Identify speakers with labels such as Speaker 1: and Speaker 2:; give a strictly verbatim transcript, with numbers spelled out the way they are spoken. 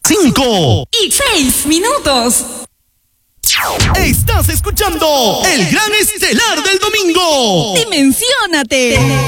Speaker 1: cinco
Speaker 2: y seis minutos.
Speaker 1: Estás escuchando el gran estelar del domingo.
Speaker 2: Dimensiónate.